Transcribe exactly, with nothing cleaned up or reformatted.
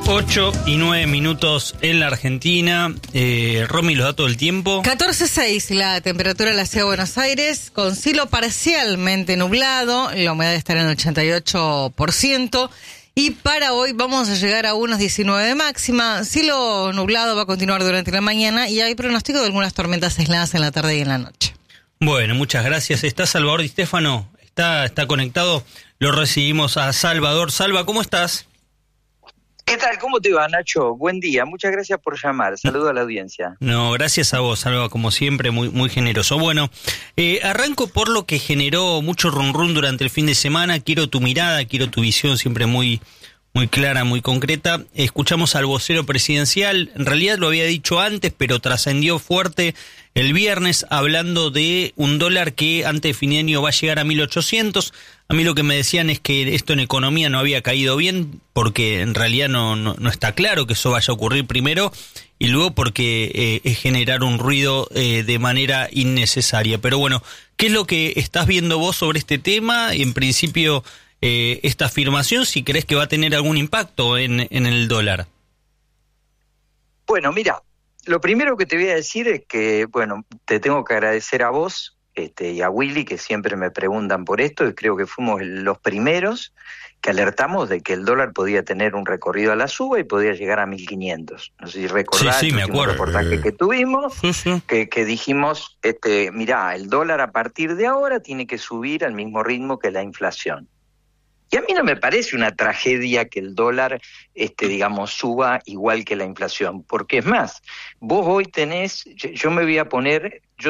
ocho y nueve minutos en la Argentina. Eh, Romy, los datos del tiempo. catorce punto seis la temperatura en la ciudad de Buenos Aires, con cielo parcialmente nublado, la humedad estará en el ochenta y ocho por ciento. Y para hoy vamos a llegar a unos diecinueve de máxima. Cielo nublado va a continuar durante la mañana y hay pronóstico de algunas tormentas aisladas en la tarde y en la noche. Bueno, muchas gracias. Está Salvador Di Stefano, está, está conectado. Lo recibimos a Salvador. Salva, ¿cómo estás? ¿Qué tal? ¿Cómo te va, Nacho? Buen día. Muchas gracias por llamar. Saludo a la audiencia. No, gracias a vos, Salva, como siempre, muy muy generoso. Bueno, eh, arranco por lo que generó mucho run run durante el fin de semana. Quiero tu mirada, quiero tu visión siempre muy muy clara, muy concreta. Escuchamos al vocero presidencial, en realidad lo había dicho antes, pero trascendió fuerte el viernes, hablando de un dólar que antes de fin de año va a llegar a mil ochocientos. A mí lo que me decían es que esto en economía no había caído bien, porque en realidad no, no, no está claro que eso vaya a ocurrir primero, y luego porque eh, es generar un ruido eh, de manera innecesaria. Pero bueno, ¿qué es lo que estás viendo vos sobre este tema? Y en principio, eh, esta afirmación, si crees que va a tener algún impacto en, en el dólar. Bueno, mira, lo primero que te voy a decir es que, bueno, te tengo que agradecer a vos este, y a Willy, que siempre me preguntan por esto, y creo que fuimos los primeros que alertamos de que el dólar podía tener un recorrido a la suba y podía llegar a mil quinientos. No sé si recordás sí, sí, el me último acuerdo. reportaje que tuvimos, Sí, sí. que, que dijimos, este, mirá, el dólar a partir de ahora tiene que subir al mismo ritmo que la inflación. Y a mí no me parece una tragedia que el dólar, este, digamos, suba igual que la inflación, porque es más, vos hoy tenés, yo me voy a poner, yo